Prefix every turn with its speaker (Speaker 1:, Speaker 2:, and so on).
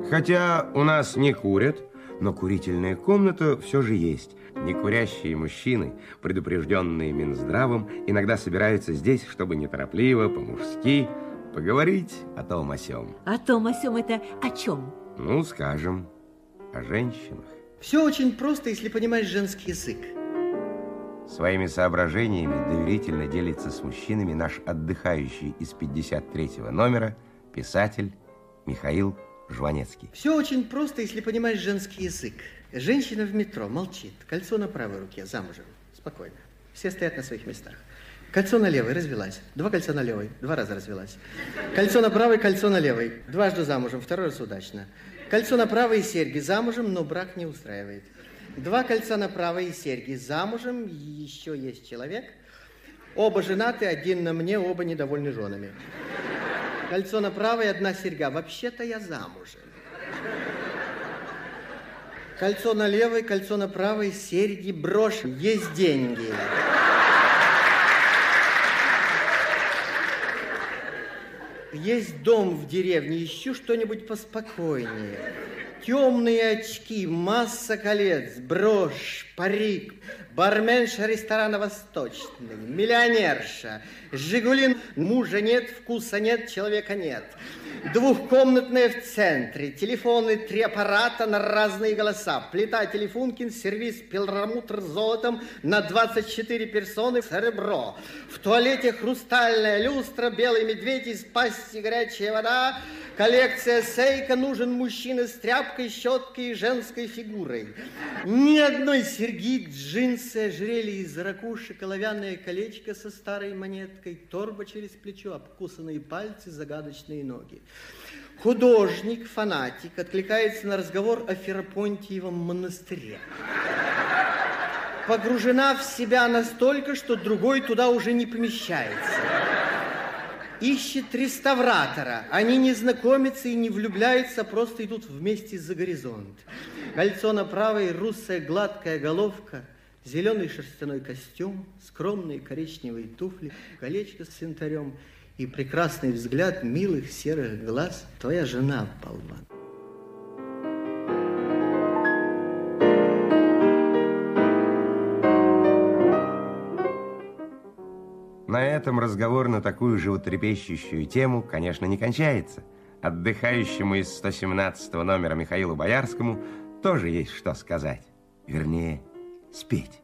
Speaker 1: Хотя у нас не курят, но курительная комната все же есть. Некурящие мужчины, предупрежденные Минздравом, иногда собираются здесь, чтобы неторопливо, по-мужски поговорить о том о сём.
Speaker 2: О том о сём это о чем?
Speaker 1: Ну, скажем, о женщинах.
Speaker 3: Все очень просто, если понимаешь женский язык.
Speaker 1: Своими соображениями доверительно делится с мужчинами наш отдыхающий из 53-го номера писатель Михаил Жванецкий.
Speaker 3: Все очень просто, если понимаешь женский язык. Женщина в метро молчит, кольцо на правой руке, замужем, спокойно. Все стоят на своих местах. Кольцо на левой, развелась. 2 кольца на левой, 2 раза развелась. Кольцо на правой, кольцо на левой. 2 замужем, 2 раз удачно. Кольцо на правой и серьги, замужем, но брак не устраивает. 2 кольца на правой и серьги, замужем, еще есть человек. Оба женаты, 1 на мне, оба недовольны женами. Кольцо на правой, 1 серьга. Вообще-то я замужем. Кольцо на левой, кольцо на правой, серьги, брошь. Есть деньги. Есть дом в деревне, ищу что-нибудь поспокойнее. Темные очки, масса колец, брошь, парик, барменша ресторана «Восточный», миллионерша, «Жигули», мужа нет, вкуса нет, человека нет. 2-комнатная в центре, телефоны, 3 аппарата на разные голоса, плита Телефункин, сервиз перламутр золотом на 24 персоны, серебро. В туалете хрустальная люстра, белый медведь, из пасти горячая вода, коллекция Сейка, нужен мужчина с тряпкой, щеткой и женской фигурой. Ни одной серьги, джинсы, ожерелье из ракушек, оловянное колечко со старой монеткой, торба через плечо, обкусанные пальцы, загадочные ноги. Художник, фанатик, откликается на разговор о Ферапонтиевом монастыре. Погружена в себя настолько, что другой туда уже не помещается. Ищет реставратора. Они не знакомятся и не влюбляются, просто идут вместе за горизонт. Кольцо на правой, русая гладкая головка, зеленый шерстяной костюм, скромные коричневые туфли, колечко с янтарем и прекрасный взгляд милых серых глаз. Твоя жена, болван.
Speaker 1: На этом разговор на такую животрепещущую тему, конечно, не кончается. Отдыхающему из 117-го номера Михаилу Боярскому тоже есть что сказать. Вернее, спеть.